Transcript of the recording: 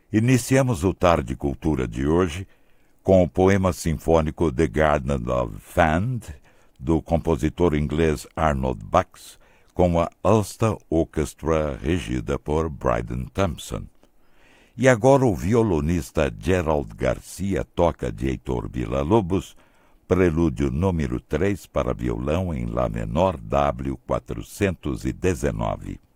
Iniciamos o Tarde Cultura de hoje com o poema sinfônico The Garden of Fand, do compositor inglês Arnold Bax, com a Ulster Orchestra regida por Bryden Thompson. E agora o violonista Gerald Garcia toca de Heitor Villa-Lobos, prelúdio número 3 para violão em Lá menor W 419.